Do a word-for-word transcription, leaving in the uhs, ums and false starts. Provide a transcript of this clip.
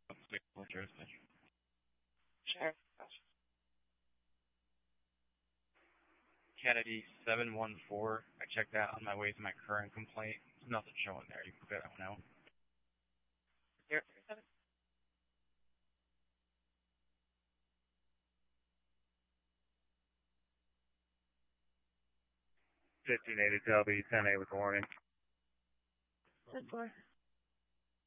jurisdiction. Sure. Kennedy seven one four. I checked that on my way to my current complaint. There's nothing showing there. You can figure that one out. Zero three seven. fifteen eighty L B, ten eight with warning. ten four.